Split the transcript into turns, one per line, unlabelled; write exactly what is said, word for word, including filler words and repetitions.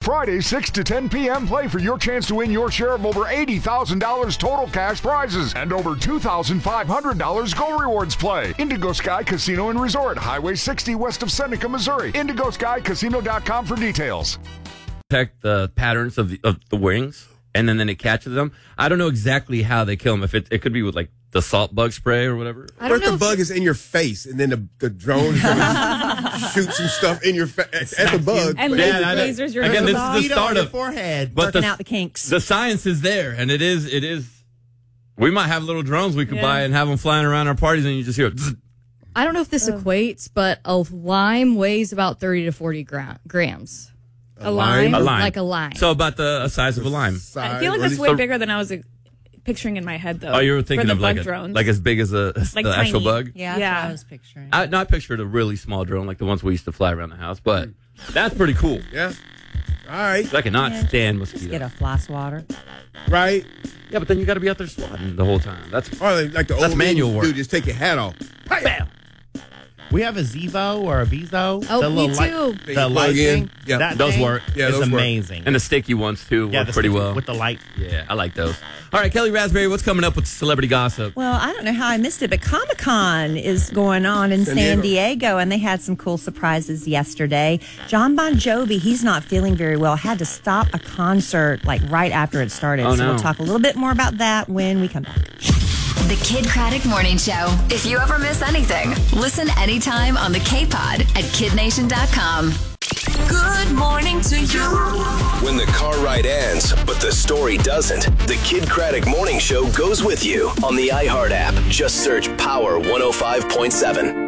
Friday, six to ten p.m., play for your chance to win your share of over eighty thousand dollars total cash prizes and over two thousand five hundred dollars Go Rewards play. Indigo Sky Casino and Resort, Highway sixty west of Seneca, Missouri. indigo sky casino dot com for details.
Detect the patterns of the, of the wings, and then, then it catches them. I don't know exactly how they kill them. If it, it could be with, like, the salt bug spray or whatever.
I don't what if the bug is in your face and then the, the drone shoots some stuff in your face at the bug?
And yeah, lasers your
Again, this is the start of
forehead,
but
working
the,
out the kinks.
The science is there, and it is it is. We might have little drones we could
yeah.
buy and have them flying around our parties, and you just hear. Zzz.
I don't know if this oh. equates, but a lime weighs about thirty to forty gra- grams.
A, a lime?
lime, a lime,
like a lime.
So about the size of a lime.
I feel like that's way bigger than I was picturing in my head, though.
Oh, you were thinking of like a,
drones.
like as big as a,
like
the
tiny.
actual bug?
Yeah, that's
yeah.
what I was picturing.
I, no, I pictured a really small drone, like the ones we used to fly around the house, but that's pretty cool.
Yeah. All right.
I cannot
yeah.
stand mosquitoes.
Just get a fly swatter.
Right.
Yeah, but then you got to be out there swatting the whole time. That's
or like the
that's
old
manual work.
Dude, just take your hat off.
Bam.
We have a Zevo or a Bezo.
Oh,
the
me
little
too.
Light, the light thing.
Yeah.
That
those
thing
work.
Yeah,
it's
those
amazing.
Work.
And the sticky ones, too,
yeah,
work pretty
sticky,
well.
With the light.
Yeah, I like those. All right, Kelly Raspberry, what's coming up with celebrity gossip?
Well, I don't know how I missed it, but Comic-Con is going on in San, San Diego. Diego, and they had some cool surprises yesterday. John Bon Jovi, he's not feeling very well, had to stop a concert like right after it started.
Oh,
so
no.
we'll talk a little bit more about that when we come back.
The Kid Craddock Morning Show. If you ever miss anything, listen anytime on the K-Pod at kid nation dot com. Good morning to you.
When the car ride ends, but the story doesn't, the Kid Craddock Morning Show goes with you on the iHeart app. Just search Power one oh five point seven.